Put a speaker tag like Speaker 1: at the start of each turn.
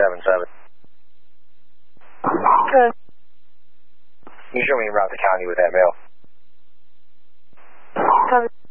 Speaker 1: 377.
Speaker 2: Good.
Speaker 1: You show me around the county with that mail.
Speaker 2: Copy.